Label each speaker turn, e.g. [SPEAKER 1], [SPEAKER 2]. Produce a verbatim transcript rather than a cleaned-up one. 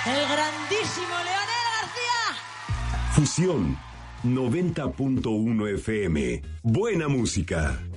[SPEAKER 1] El grandísimo Leonel García.
[SPEAKER 2] Fusión noventa punto uno F M. Buena música.